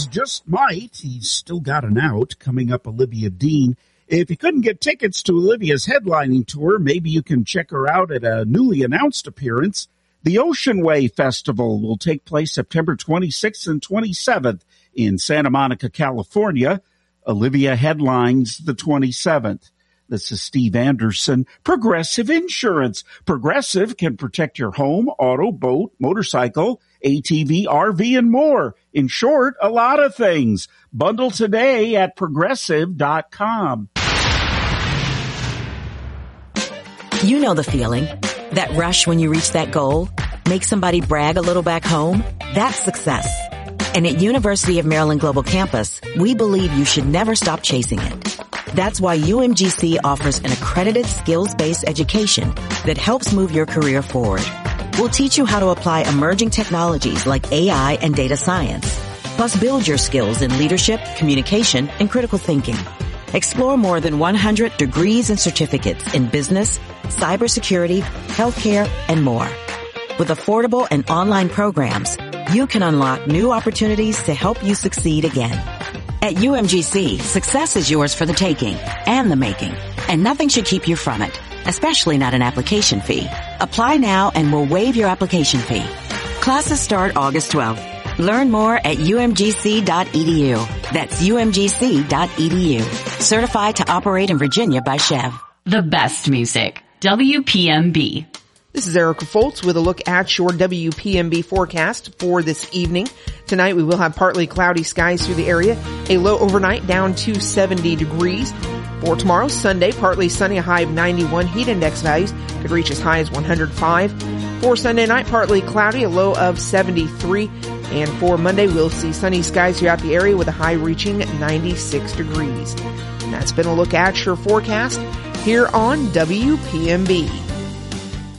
Bills just might. He's still got an out. Coming up, Olivia Dean. If you couldn't get tickets to Olivia's headlining tour, maybe you can check her out at a newly announced appearance. The Ocean Way Festival will take place September 26th and 27th in Santa Monica, California. Olivia headlines the 27th. This is Steve Anderson. Progressive Insurance. Progressive can protect your home, auto, boat, motorcycle, ATV, RV, and more. In short, a lot of things. Bundle today at Progressive.com. You know the feeling. That rush when you reach that goal. Make somebody brag a little back home. That's success. And at University of Maryland Global Campus, we believe you should never stop chasing it. That's why UMGC offers an accredited skills-based education that helps move your career forward. We'll teach you how to apply emerging technologies like AI and data science, plus build your skills in leadership, communication, and critical thinking. Explore more than 100 degrees and certificates in business, cybersecurity, healthcare, and more. With affordable and online programs, you can unlock new opportunities to help you succeed again. At UMGC, success is yours for the taking and the making, and nothing should keep you from it, especially not an application fee. Apply now and we'll waive your application fee. Classes start August 12th. Learn more at umgc.edu. That's umgc.edu. Certified to operate in Virginia by Chev. The best music. WPMB. This is Erica Foltz with a look at your WPMB forecast for this evening. Tonight we will have partly cloudy skies through the area. A low overnight down to 70 degrees. For tomorrow, Sunday, partly sunny, a high of 91. Heat index values could reach as high as 105. For Sunday night, partly cloudy, a low of 73. And for Monday, we'll see sunny skies throughout the area with a high reaching 96 degrees. And that's been a look at your forecast here on WPMB.